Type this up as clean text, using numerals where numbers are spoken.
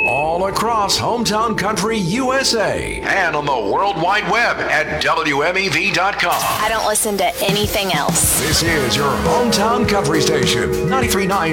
all across Hometown Country USA and on the World Wide Web at WMEV.com. I don't listen to anything else. This is your Hometown Country Station, 93.9